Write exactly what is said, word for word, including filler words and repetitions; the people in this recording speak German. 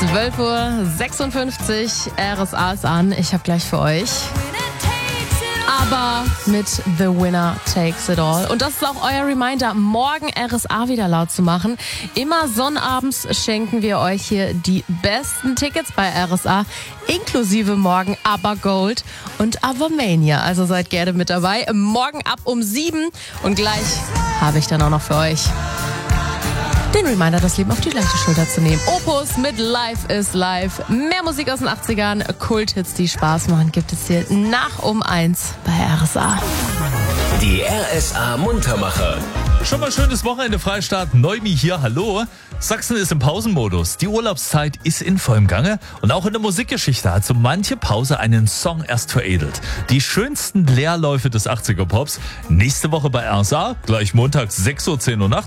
zwölf Uhr sechsundfünfzig, R S A ist an. Ich habe gleich für euch aber mit The Winner Takes It All. Und das ist auch euer Reminder, morgen R S A wieder laut zu machen. Immer sonnabends schenken wir euch hier die besten Tickets bei R S A, inklusive morgen ABBA Gold und ABBA Mania. Also seid gerne mit dabei. Morgen ab um sieben und gleich habe ich dann auch noch für euch den Reminder, das Leben auf die leichte Schulter zu nehmen. Opus mit Life is Life. Mehr Musik aus den achtzigern, Kulthits, die Spaß machen, gibt es hier nach um eins bei R S A. Die R S A Muntermacher. Schon mal schönes Wochenende, Freistaat. Neumi hier, hallo. Sachsen ist im Pausenmodus. Die Urlaubszeit ist in vollem Gange. Und auch in der Musikgeschichte hat so manche Pause einen Song erst veredelt. Die schönsten Leerläufe des achtziger-Pops. Nächste Woche bei R S A, gleich montags sechs Uhr, zehn Uhr nachts.